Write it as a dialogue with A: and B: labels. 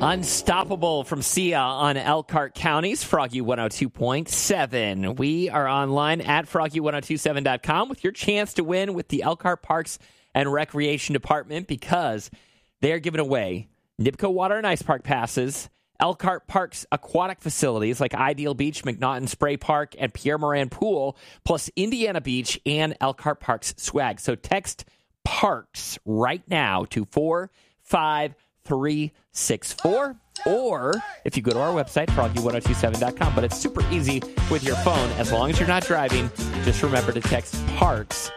A: Unstoppable from Sia on Elkhart County's Froggy 102.7. We are online at froggy1027.com with your chance to win with the Elkhart Parks and Recreation Department because they are giving away NIPCO Water and Ice Park passes, Elkhart Parks aquatic facilities like Ideal Beach, McNaughton Spray Park, and Pierre Moran Pool, plus Indiana Beach and Elkhart Parks swag. So text PARKS right now to 45364, or if you go to our website, froggy1027.com. But it's super easy with your phone. As long as you're not driving, just remember to text PARKS